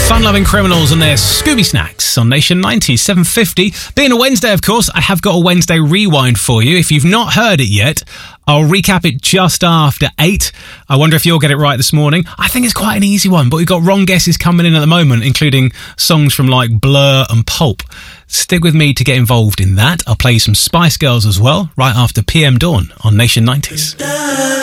Fun-loving criminals and their Scooby Snacks on Nation 90, 7:50. Being a Wednesday, of course, I have got a Wednesday rewind for you. If you've not heard it yet, I'll recap it just after 8. I wonder if you'll get it right this morning. I think it's quite an easy one, but we've got wrong guesses coming in at the moment, including songs from like Blur and Pulp. Stick with me to get involved in that. I'll play you some Spice Girls as well, right after PM Dawn on Nation 90s.